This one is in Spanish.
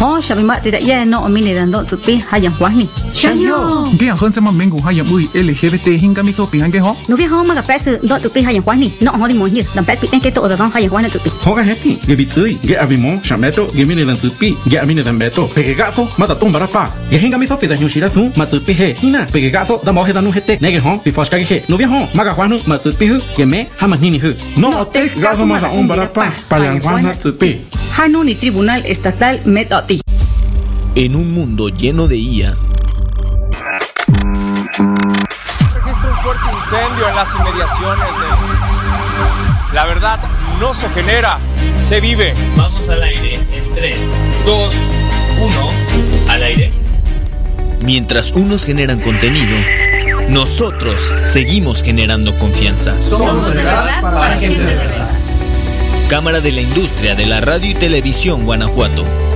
Shabima tidak ya no omini dan dok tupi hayang wahni. Shayo. Cái hơn xem mà mình cũng hayang bui LGBT hinga mi so pingan cái ho. No vi ho ma ka pesu dok tupi hayang wahni. No ho di mo ni dan pes pi ke to da hayang wahni tupi. Hoga happy. Ge bitui. Ge avimo. Shameto. Ge mini dan tupi. Ge amini dan beto. Pege gato. Mata tum barapa. Ge hinga mi so pida hyushira tu. Ma tupi he. Hina. Pege gato. Da mo he da nu hete. Nege ho. Pi foska ge he. No vi ho. Ma ga wahnu. Ma tupi hu. Ge me. Hama nini hu. No te gato ma da barapa. Payang wahna tupi. Hanu ni Tribunal Estatal Metoti. En un mundo lleno de IA. Registra un fuerte incendio en las inmediaciones de... La verdad no se genera, se vive. Vamos al aire en 3, 2, 1, al aire. Mientras unos generan contenido, nosotros seguimos generando confianza. Somos de verdad para gente de verdad. Cámara de la Industria de la Radio y Televisión Guanajuato.